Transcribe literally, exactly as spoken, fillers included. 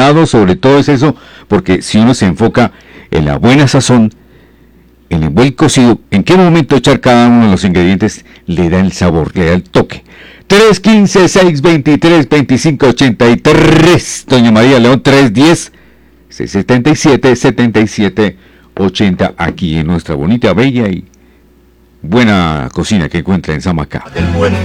sazonado, sobre todo es eso, porque si uno se enfoca en la buena sazón, en el buen cocido, en qué momento echar cada uno de los ingredientes le da el sabor, le da el toque. tres uno cinco, seis dos tres, dos cinco ocho tres, doña María León, tres uno cero, seis siete siete, siete siete ocho cero, aquí en nuestra bonita, bella y buena cocina que encuentra en Samacá.